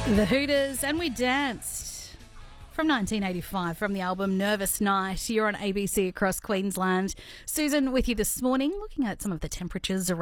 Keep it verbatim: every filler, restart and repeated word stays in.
The Hooters, and we danced from nineteen eighty-five from the album Nervous Night. You're on A B C across Queensland. Susan with you this morning, looking at some of the temperatures around